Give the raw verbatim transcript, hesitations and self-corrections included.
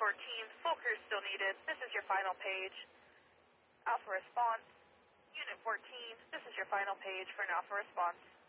fourteen, full crew still needed. This is your final page. Alpha response. Unit fourteen, this is your final page for an alpha response.